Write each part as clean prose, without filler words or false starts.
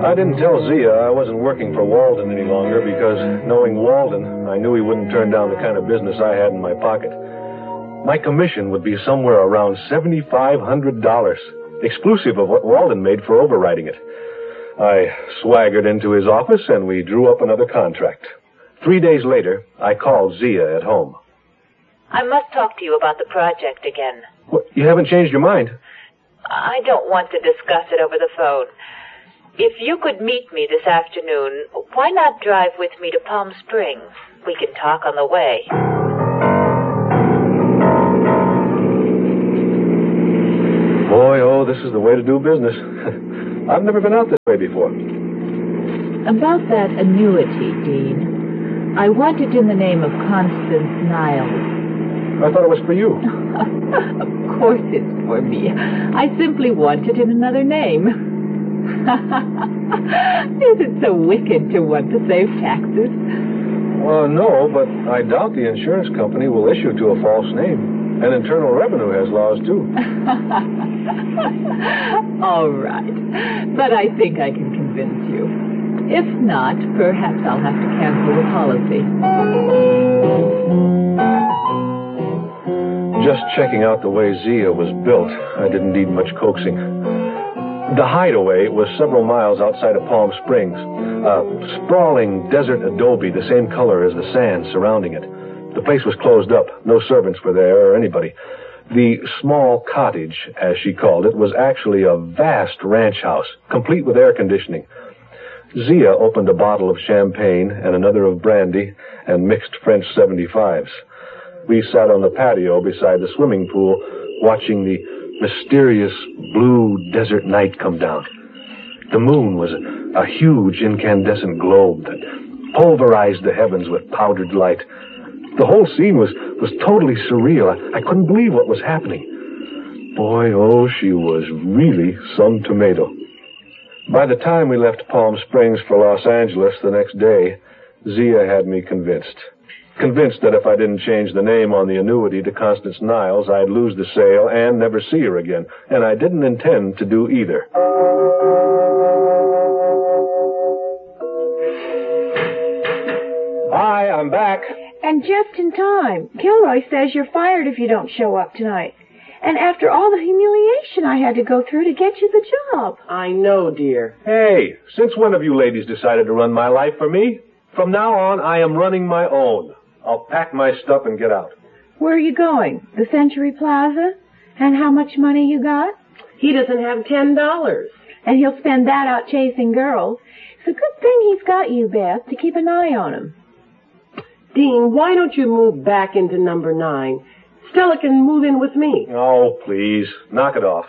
I didn't tell Zia I wasn't working for Walden any longer because, knowing Walden, I knew he wouldn't turn down the kind of business I had in my pocket. My commission would be somewhere around $7,500, exclusive of what Walden made for overriding it. I swaggered into his office, and we drew up another contract. 3 days later, I called Zia at home. I must talk to you about the project again. What, you haven't changed your mind? I don't want to discuss it over the phone. If you could meet me this afternoon, why not drive with me to Palm Springs? We can talk on the way. Boy, oh, this is the way to do business. I've never been out this way before. About that annuity, Dean. I want it in the name of Constance Niles. I thought it was for you. Of course it's for me. I simply want it in another name. Is it so wicked to want to save taxes? Well, no, but I doubt the insurance company will issue to a false name. And Internal Revenue has laws, too. All right. But I think I can convince you. If not, perhaps I'll have to cancel the policy. Just checking out the way Zia was built, I didn't need much coaxing. The hideaway was several miles outside of Palm Springs. A sprawling desert adobe, the same color as the sand surrounding it. The place was closed up. No servants were there or anybody. The small cottage, as she called it, was actually a vast ranch house, complete with air conditioning. Zia opened a bottle of champagne and another of brandy and mixed French 75s. We sat on the patio beside the swimming pool, watching the mysterious blue desert night come down. The moon was a huge incandescent globe that pulverized the heavens with powdered light. The whole scene was totally surreal. I couldn't believe what was happening. Boy, oh, she was really some tomato. By the time we left Palm Springs for Los Angeles the next day, Zia had me convinced. Convinced that if I didn't change the name on the annuity to Constance Niles, I'd lose the sale and never see her again. And I didn't intend to do either. Hi, I'm back. And just in time. Kilroy says you're fired if you don't show up tonight. And after all the humiliation I had to go through to get you the job. I know, dear. Hey, since when have you ladies decided to run my life for me? From now on, I am running my own. I'll pack my stuff and get out. Where are you going? The Century Plaza? And how much money you got? He doesn't have $10. And he'll spend that out chasing girls. It's a good thing he's got you, Beth, to keep an eye on him. Dean, why don't you move back into number 9? Stella can move in with me. Oh, please. Knock it off.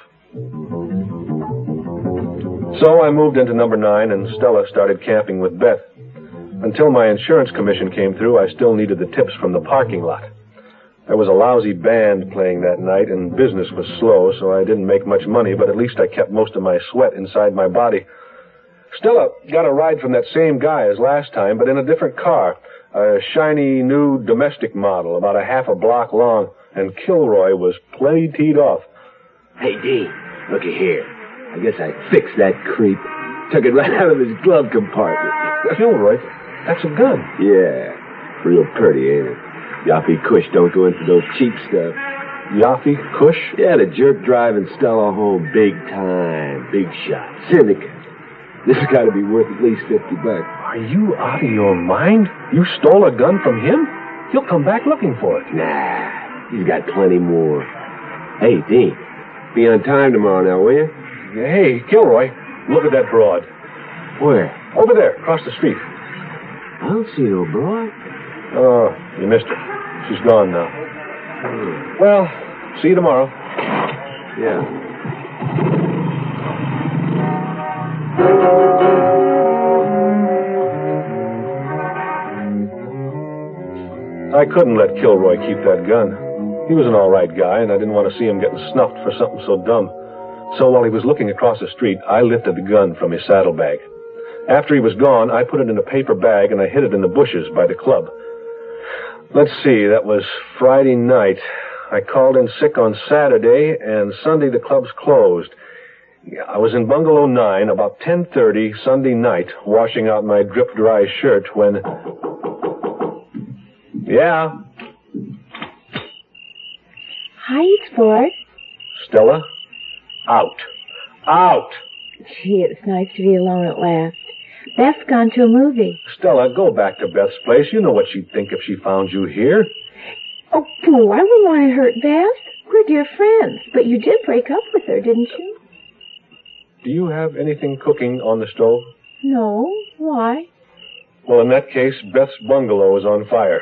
So I moved into number 9, and Stella started camping with Beth. Until my insurance commission came through, I still needed the tips from the parking lot. There was a lousy band playing that night, and business was slow, so I didn't make much money, but at least I kept most of my sweat inside my body. Stella got a ride from that same guy as last time, but in a different car. A shiny new domestic model, about a half a block long, and Kilroy was plenty teed off. Hey, Dean, looky here. I guess I fixed that creep. Took it right out of his glove compartment. Kilroy, that's a gun. Yeah, real pretty, ain't it? Yaffee Kush don't go in for those cheap stuff. Yaffee Kush? Yeah, the jerk driving Stella home big time, big shot, syndicate. This has got to be worth at least $50. Are you out of your mind? You stole a gun from him? He'll come back looking for it. Nah, he's got plenty more. Hey, Dean, be on time tomorrow now, will you? Hey, Kilroy, look at that broad. Where? Over there, across the street. I don't see no broad. Oh, you missed her. She's gone now. Well, see you tomorrow. Yeah. I couldn't let Kilroy keep that gun. He was an all right guy, and I didn't want to see him getting snuffed for something so dumb. So while he was looking across the street, I lifted the gun from his saddlebag. After he was gone, I put it in a paper bag, and I hid it in the bushes by the club. Let's see, that was Friday night. I called in sick on Saturday, and Sunday the club's closed. Yeah, I was in Bungalow 9 about 10:30 Sunday night, washing out my drip-dry shirt when... Yeah? Hi, it's Ford. Stella? Out. Out! Gee, it's nice to be alone at last. Beth's gone to a movie. Stella, go back to Beth's place. You know what she'd think if she found you here. Oh, Pooh, I wouldn't want to hurt Beth. We're dear friends. But you did break up with her, didn't you? Do you have anything cooking on the stove? No. Why? Well, in that case, Beth's bungalow is on fire.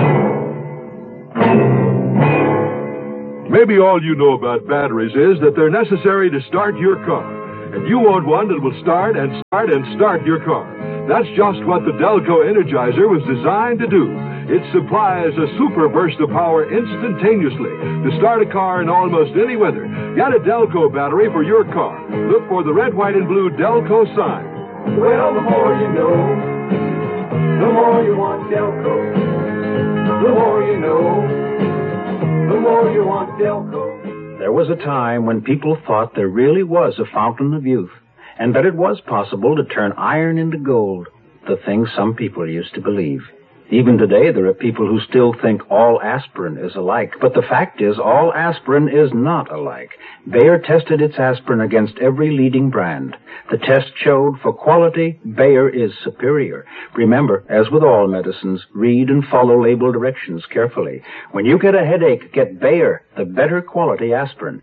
Maybe all you know about batteries is that they're necessary to start your car. And you want one that will start your car. That's just what the Delco Energizer was designed to do. It supplies a super burst of power instantaneously to start a car in almost any weather. Get a Delco battery for your car. Look for the red, white, and blue Delco sign. Well, the more you know, the more you want Delco. The more you know, the more you want Delco. There was a time when people thought there really was a fountain of youth, and that it was possible to turn iron into gold, the thing some people used to believe. Even today, there are people who still think all aspirin is alike, but the fact is all aspirin is not alike. Bayer tested its aspirin against every leading brand. The test showed for quality, Bayer is superior. Remember, as with all medicines, read and follow label directions carefully. When you get a headache, get Bayer, the better quality aspirin.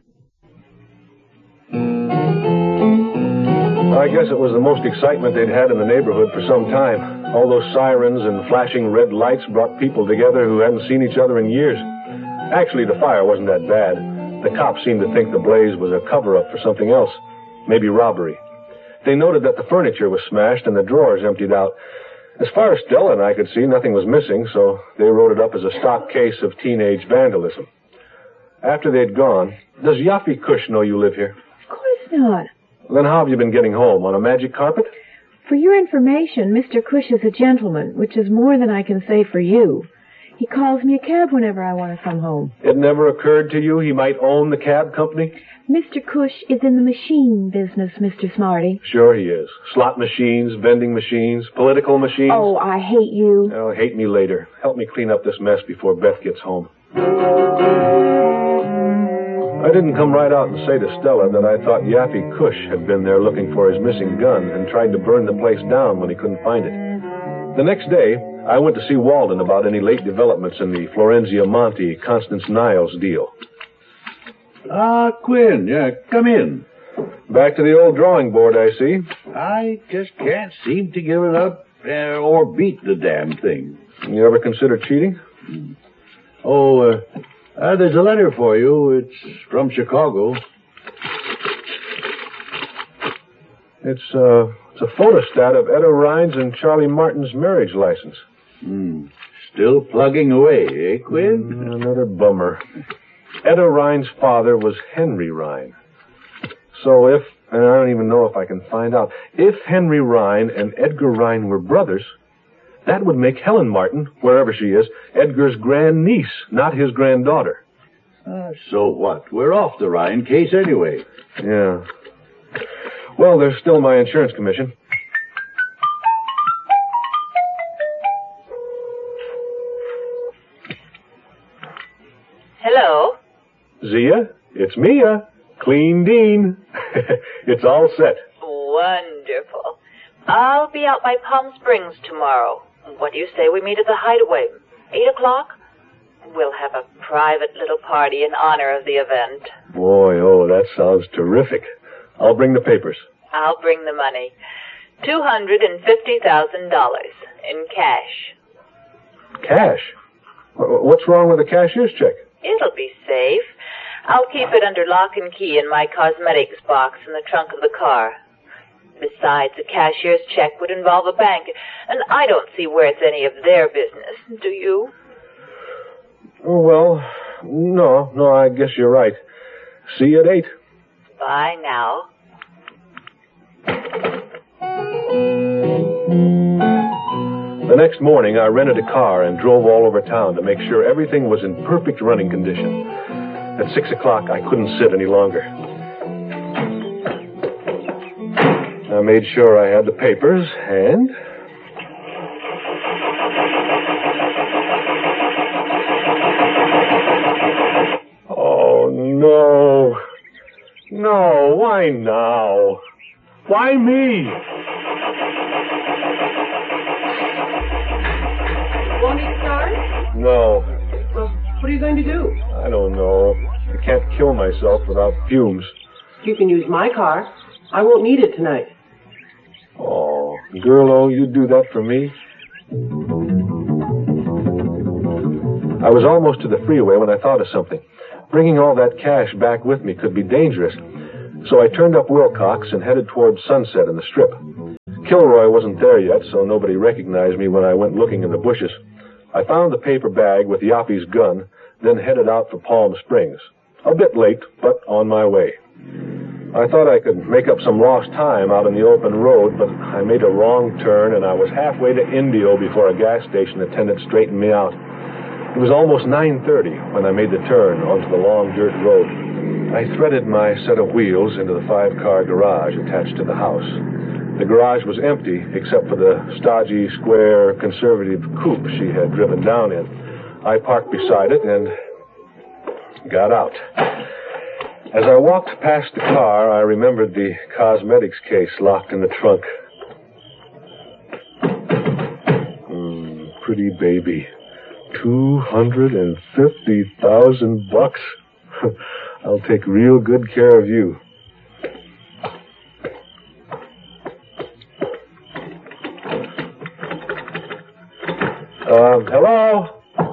I guess it was the most excitement they'd had in the neighborhood for some time. All those sirens and flashing red lights brought people together who hadn't seen each other in years. Actually, the fire wasn't that bad. The cops seemed to think the blaze was a cover-up for something else, maybe robbery. They noted that the furniture was smashed and the drawers emptied out. As far as Stella and I could see, nothing was missing, so they wrote it up as a stock case of teenage vandalism. After they'd gone, does Yaffe Kush know you live here? Of course not. Then how have you been getting home? On a magic carpet? For your information, Mr. Cush is a gentleman, which is more than I can say for you. He calls me a cab whenever I want to come home. It never occurred to you he might own the cab company? Mr. Cush is in the machine business, Mr. Smarty. Sure he is. Slot machines, vending machines, political machines. Oh, I hate you. Oh, hate me later. Help me clean up this mess before Beth gets home. I didn't come right out and say to Stella that I thought Yaffe Kush had been there looking for his missing gun and tried to burn the place down when he couldn't find it. The next day, I went to see Walden about any late developments in the Florenzia Monte, Constance Niles deal. Quinn, come in. Back to the old drawing board, I see. I just can't seem to give it up or beat the damn thing. You ever consider cheating? There's a letter for you. It's from Chicago. It's a photostat of Etta Rhines and Charlie Martin's marriage license. Still plugging away, eh, Quinn? Another bummer. Etta Rhines' father was Henry Rhine. So and I don't even know if I can find out, if Henry Rhine and Edgar Rhine were brothers, that would make Helen Martin, wherever she is, Edgar's grandniece, not his granddaughter. So what? We're off the Rhine case anyway. Yeah. Well, there's still my insurance commission. Hello? Zia, it's Mia. Clean Dean. It's all set. Wonderful. I'll be out by Palm Springs tomorrow. What do you say we meet at the Hideaway? 8 o'clock? We'll have a private little party in honor of the event. Boy, that sounds terrific. I'll bring the papers. I'll bring the money. $250,000 in cash. Cash? What's wrong with a cashier's check? It'll be safe. I'll keep it under lock and key in my cosmetics box in the trunk of the car. Besides, a cashier's check would involve a bank, and I don't see where it's any of their business. Do you? Well, no, I guess you're right. See you at 8. Bye now. The next morning, I rented a car and drove all over town to make sure everything was in perfect running condition. At 6 o'clock, I couldn't sit any longer. I made sure I had the papers, and... Oh, no. No, why now? Why me? Want me to start? No, Well, what are you going to do? I don't know. I can't kill myself without fumes. You can use my car. I won't need it tonight. Oh, girl, you'd do that for me? I was almost to the freeway when I thought of something. Bringing all that cash back with me could be dangerous. So I turned up Wilcox and headed towards Sunset in the Strip. Kilroy wasn't there yet, so nobody recognized me when I went looking in the bushes. I found the paper bag with Yoppie's gun, then headed out for Palm Springs. A bit late, but on my way. I thought I could make up some lost time out on the open road, but I made a wrong turn, and I was halfway to Indio before a gas station attendant straightened me out. It was almost 9:30 when I made the turn onto the long dirt road. I threaded my set of wheels into the 5-car garage attached to the house. The garage was empty, except for the stodgy, square, conservative coupe she had driven down in. I parked beside it and got out. As I walked past the car, I remembered the cosmetics case locked in the trunk. Pretty baby. $250,000. I'll take real good care of you. Hello?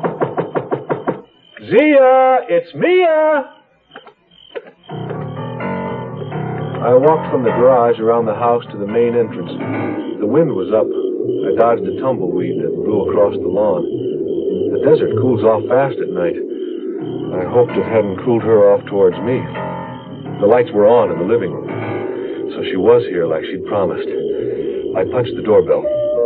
Zia, it's Mia! I walked from the garage around the house to the main entrance. The wind was up. I dodged a tumbleweed that blew across the lawn. The desert cools off fast at night. I hoped it hadn't cooled her off towards me. The lights were on in the living room, so she was here like she'd promised. I punched the doorbell.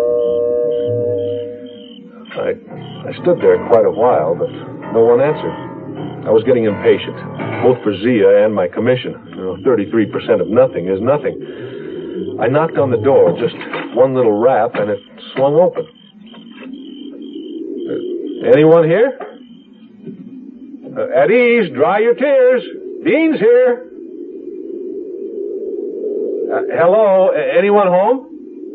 I stood there quite a while, but no one answered. I was getting impatient, both for Zia and my commission. 33% of nothing is nothing. I knocked on the door, just one little rap, and it swung open. Anyone here? At ease, dry your tears. Dean's here. Hello, anyone home?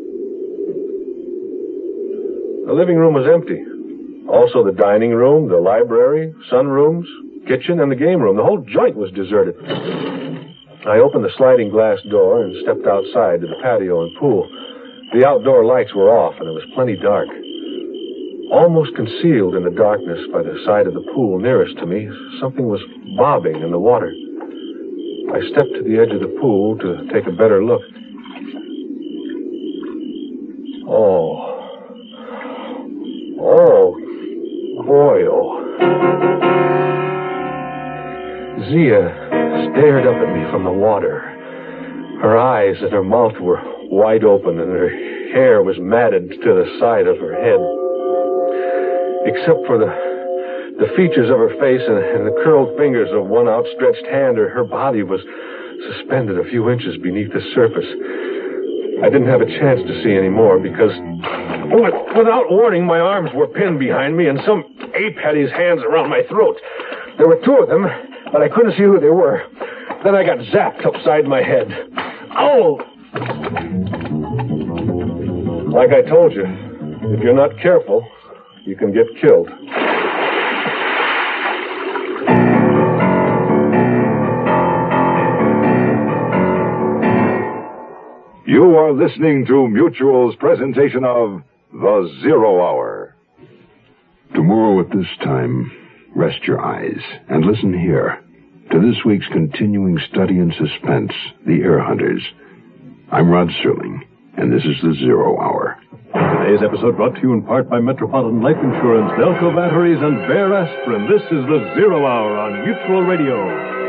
The living room was empty. Also the dining room, the library, sunrooms, kitchen, and the game room. The whole joint was deserted. I opened the sliding glass door and stepped outside to the patio and pool. The outdoor lights were off, and it was plenty dark. Almost concealed in the darkness by the side of the pool nearest to me, something was bobbing in the water. I stepped to the edge of the pool to take a better look. Oh, boy, Zia stared up at me from the water. Her eyes and her mouth were wide open, and her hair was matted to the side of her head. Except for the features of her face and the curled fingers of one outstretched hand, her body was suspended a few inches beneath the surface. I didn't have a chance to see any more because, without warning, my arms were pinned behind me and some ape had his hands around my throat. There were two of them, but I couldn't see who they were. Then I got zapped upside my head. Oh! Like I told you, if you're not careful, you can get killed. You are listening to Mutual's presentation of The Zero Hour. Tomorrow at this time, rest your eyes and listen here to this week's continuing study in suspense, The Air Hunters. I'm Rod Serling, and this is The Zero Hour. Today's episode brought to you in part by Metropolitan Life Insurance, Delco Batteries, and Bear Aspirin. This is The Zero Hour on Mutual Radio.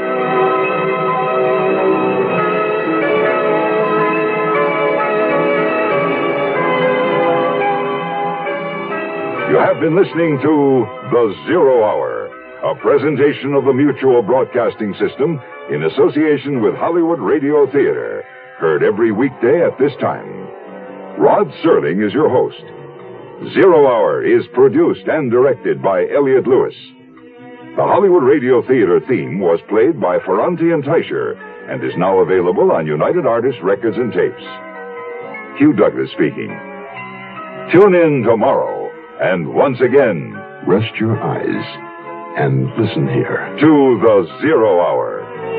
You have been listening to The Zero Hour, a presentation of the Mutual Broadcasting System in association with Hollywood Radio Theater. heard every weekday at this time. Rod Serling is your host. 0 Hour is produced and directed by Elliott Lewis. The Hollywood Radio Theater theme was played by Ferranti and Teicher and is now available on United Artists Records and Tapes. Hugh Douglas speaking. Tune in tomorrow, and once again, rest your eyes and listen here to the 0 Hour.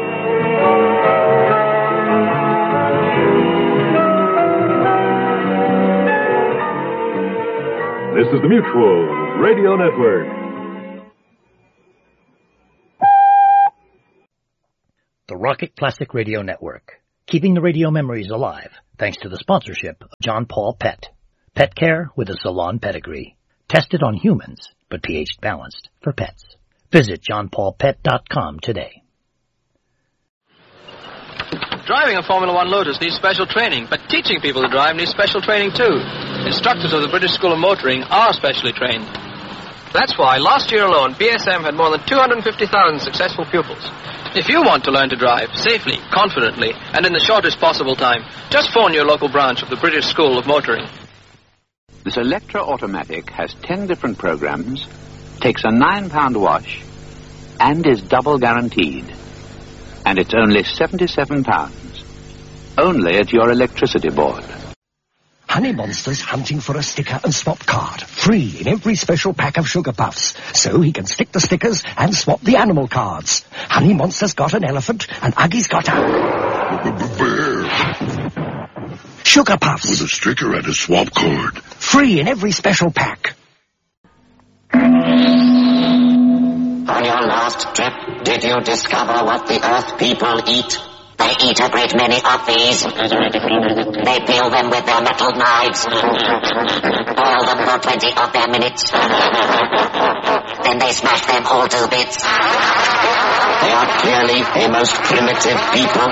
This is the Mutual Radio Network. The Rocket Classic Radio Network, keeping the radio memories alive thanks to the sponsorship of John Paul Pet. Pet care with a salon pedigree. Tested on humans, but pH balanced for pets. Visit johnpaulpet.com today. Driving a Formula One Lotus needs special training, but teaching people to drive needs special training too. Instructors of the British School of Motoring are specially trained. That's why last year alone, BSM had more than 250,000 successful pupils. If you want to learn to drive safely, confidently, and in the shortest possible time, just phone your local branch of the British School of Motoring. This Electra Automatic has 10 different programs, takes a £9 wash, and is double guaranteed. And it's only £77. Only at your electricity board. Honey Monster's hunting for a sticker and swap card. Free in every special pack of Sugar Puffs. So he can stick the stickers and swap the animal cards. Honey Monster's got an elephant and Uggie's got a bear. Sugar Puffs. With a sticker and a swap card. Free in every special pack. On your last trip, did you discover what the Earth people eat? They eat a great many of these. They peel them with their metal knives. Boil them for 20 of their minutes. Then they smash them all to bits. They are clearly a most primitive people.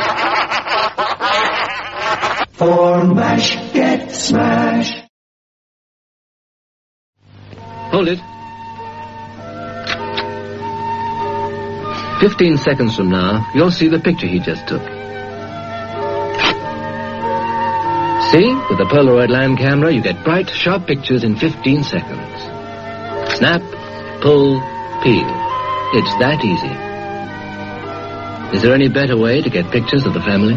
For MASH, get smashed. Hold it. 15 seconds from now, you'll see the picture he just took. See? With the Polaroid line camera, you get bright, sharp pictures in 15 seconds. Snap, pull, peel. It's that easy. Is there any better way to get pictures of the family?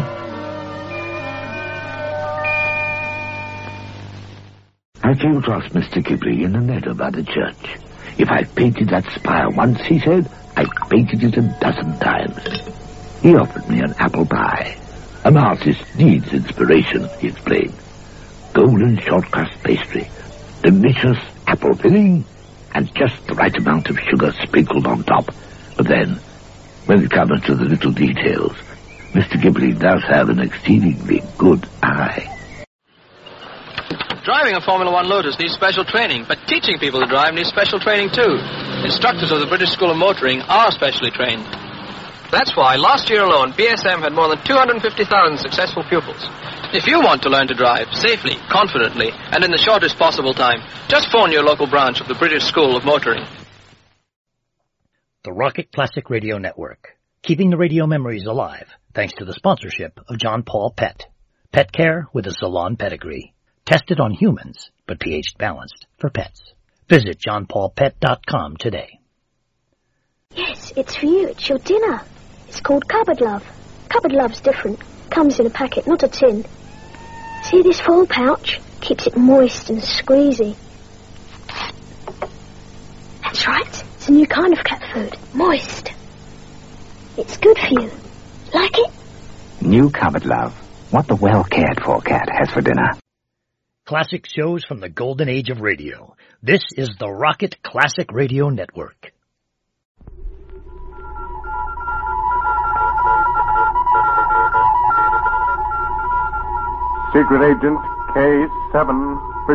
I came across Mr. Ghibli in the meadow by the church. If I've painted that spire once, he said, I've painted it a dozen times. He offered me an apple pie. An artist needs inspiration, he explained. Golden short-crust pastry, delicious apple filling, and just the right amount of sugar sprinkled on top. But then, when it comes to the little details, Mr. Ghibli does have an exceedingly good eye. Driving a Formula One Lotus needs special training, but teaching people to drive needs special training too. Instructors of the British School of Motoring are specially trained. That's why last year alone, BSM had more than 250,000 successful pupils. If you want to learn to drive safely, confidently, and in the shortest possible time, just phone your local branch of the British School of Motoring. The Rocket Classic Radio Network, keeping the radio memories alive thanks to the sponsorship of John Paul Pet. Pet care with a salon pedigree. Tested on humans, but pH balanced for pets. Visit johnpaulpet.com today. Yes, it's for you. It's your dinner. It's called Cupboard Love. Cupboard Love's different. Comes in a packet, not a tin. See this foil pouch? Keeps it moist and squeezy. That's right. It's a new kind of cat food. Moist. It's good for you. Like it? New Cupboard Love. What the well-cared-for cat has for dinner. Classic shows from the golden age of radio. This is the Rocket Classic Radio Network. Secret Agent K7